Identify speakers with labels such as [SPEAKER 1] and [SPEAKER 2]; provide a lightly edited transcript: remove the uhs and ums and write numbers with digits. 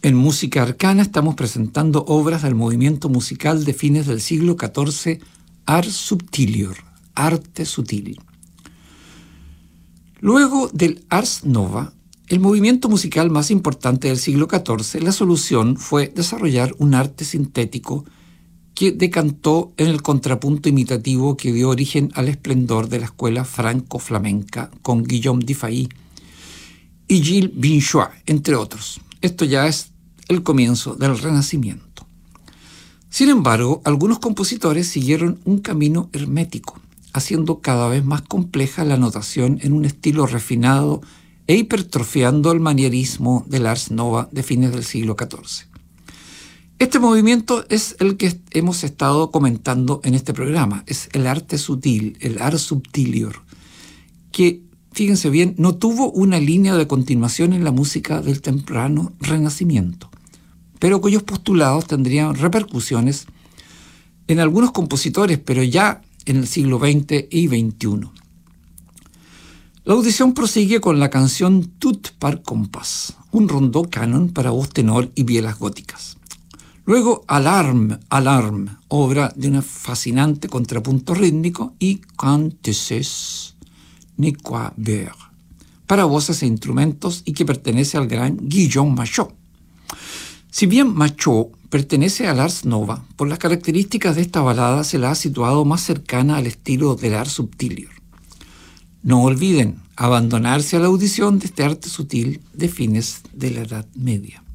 [SPEAKER 1] En Música Arcana estamos presentando obras del movimiento musical de fines del siglo XIV, Ars Subtilior, arte sutil. Luego del Ars Nova, el movimiento musical más importante del siglo XIV, la solución fue desarrollar un arte sintético que decantó en el contrapunto imitativo que dio origen al esplendor de la escuela franco-flamenca con Guillaume Dufay y Gilles Binchois, entre otros. Esto ya es el comienzo del Renacimiento. Sin embargo, algunos compositores siguieron un camino hermético, haciendo cada vez más compleja la notación en un estilo refinado e hipertrofiando el manierismo del Ars Nova de fines del siglo XIV. Este movimiento es el que hemos estado comentando en este programa, es el arte sutil, el Ars Subtilior, que, fíjense bien, no tuvo una línea de continuación en la música del temprano Renacimiento, pero cuyos postulados tendrían repercusiones en algunos compositores, pero ya en el siglo XX y XXI. La audición prosigue con la canción Tout par compas, un rondó canon para voz tenor y violas góticas. Luego Alarme, Alarme, obra de un fascinante contrapunto rítmico, y Quand tu sais ne quoi faire, para voces e instrumentos y que pertenece al gran Guillaume Machot. Si bien Machot pertenece al Ars Nova, por las características de esta balada se la ha situado más cercana al estilo del Ars Subtilior. No olviden abandonarse a la audición de este arte sutil de fines de la Edad Media.